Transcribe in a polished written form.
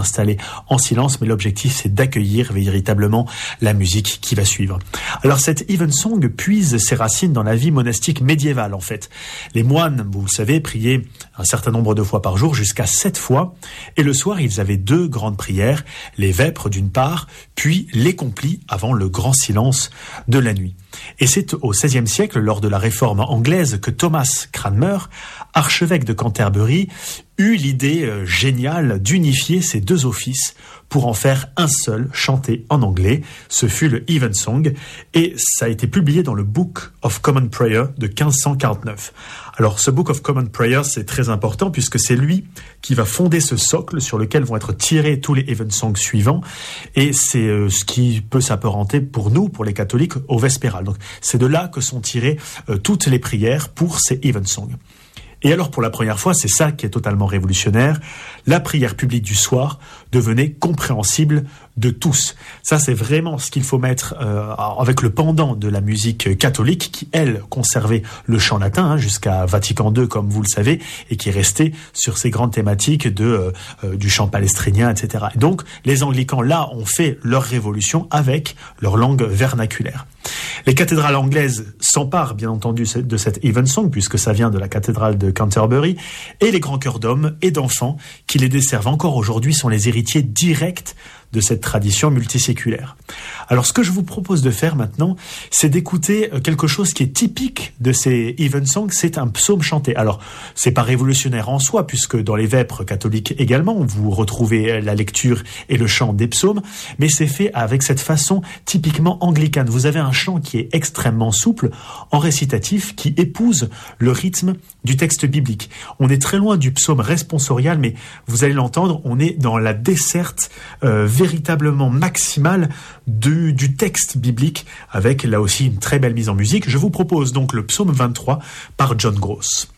s'installer en silence, mais l'objectif c'est d'accueillir véritablement la musique qui va suivre. Alors cette Evensong puise ses racines dans la vie monastique médiévale en fait. Les moines, vous le savez, priaient un certain nombre de fois par jour, jusqu'à 7 fois, et le soir ils avaient 2 grandes prières, les vêpres d'une part, puis les complis avant le grand silence de la nuit. Et c'est au XVIe siècle, lors de la réforme anglaise, que Thomas Cranmer, archevêque de Canterbury, eut l'idée géniale d'unifier ces 2 offices pour en faire un seul, chanté en anglais. Ce fut le Evensong, et ça a été publié dans le Book of Common Prayer de 1549. Alors ce Book of Common Prayer, c'est très important puisque c'est lui qui va fonder ce socle sur lequel vont être tirés tous les Evensongs suivants, et c'est ce qui peut s'apparenter pour nous, pour les catholiques, au vespéral. Donc c'est de là que sont tirées toutes les prières pour ces Evensongs. Et alors pour la première fois, c'est ça qui est totalement révolutionnaire, la prière publique du soir devenait compréhensible de tous. Ça c'est vraiment ce qu'il faut mettre avec le pendant de la musique catholique qui, elle, conservait le chant latin jusqu'à Vatican II, comme vous le savez, et qui est resté sur ces grandes thématiques du chant palestrinien, etc. Et donc les anglicans, là, ont fait leur révolution avec leur langue vernaculaire. Les cathédrales anglaises s'emparent bien entendu de cette Evensong, puisque ça vient de la cathédrale de Canterbury, et les grands chœurs d'hommes et d'enfants qui les desservent encore aujourd'hui sont les héritiers directs de cette tradition multiséculaire. Alors ce que je vous propose de faire maintenant, c'est d'écouter quelque chose qui est typique de ces Evensongs, c'est un psaume chanté. Alors c'est pas révolutionnaire en soi, puisque dans les vêpres catholiques également, vous retrouvez la lecture et le chant des psaumes, mais c'est fait avec cette façon typiquement anglicane. Vous avez un chant qui est extrêmement souple, en récitatif, qui épouse le rythme du texte biblique. On est très loin du psaume responsorial, mais vous allez l'entendre, on est dans la desserte véritablement maximale du texte biblique, avec là aussi une très belle mise en musique. Je vous propose donc le psaume 23 par John Gross.